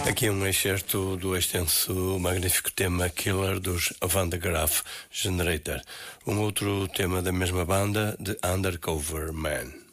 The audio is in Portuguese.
Aqui um excerto do extenso magnífico tema Killer dos Van de Graaff Generator, um outro tema da mesma banda, The Undercover Man.